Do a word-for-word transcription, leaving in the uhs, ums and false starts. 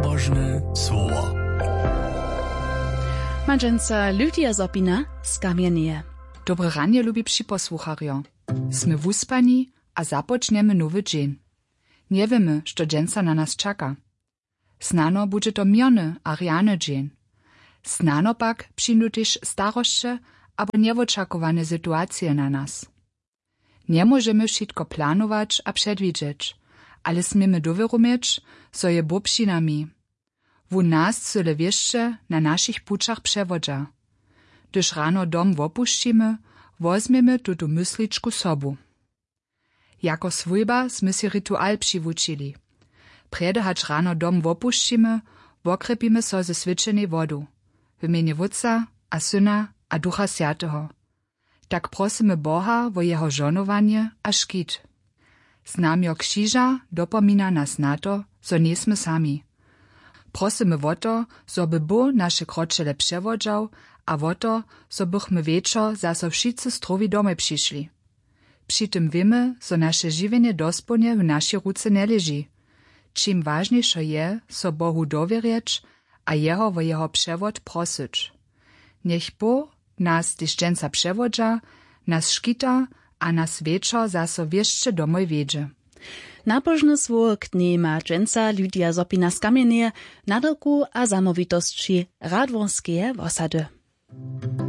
Nabożne słowo. Manżęca Ludia Zopina z Kamienie. Dobre ranie, lubi psi posłucharjo. Sme wuspani, a zapoczniemy nowy dzień. Nie wiemy, što dżęca na nas czeka. Snano będzie to miony a riany dzień. Snano pak przyjdą też staroście albo nieoczekiwane sytuacje na nas. Nie możemy wszystko planować a przedwidzieć, ale smiemy dowiaromieć, co je Bóg przy nami. W nas cyle wieszcze na naszych puczach przewodza. Gdyż rano dom opuścimy, wozmiemy tutu mysliczku sobu. Jako swójba sme si ritual przywučili. Prede hać rano dom opuścimy, wokrepimy so ze swyczenej wodu. W imieniu Wódca, a Syna, a Ducha Świętego. Tak prosimy Boha wo jeho żonowanie a szkit. Znamio krzyża dopomina nas na to, so niesmy sami. Prosimy o to, so by Bóg nasze kroczele przewodzał, a o to, so bychmy wieczor zaso wszyscy zdrowi domy przyszli. Przy tym wiemy, so nasze żywienie dosponie w naszej ruce nie leży. Czym ważniejsze je, so Bohu dowierzyć, a jeho wo jeho przewod prosić. Niech Bóg nas dyszczęca przewodza, nas szkita, a nas wieczor zaso wieszcze domoj wiedzie. Nabożne słowo knie ma dżęca Ludia Zopina z Kamienie, nadelku a zamowitości radwonskie osady.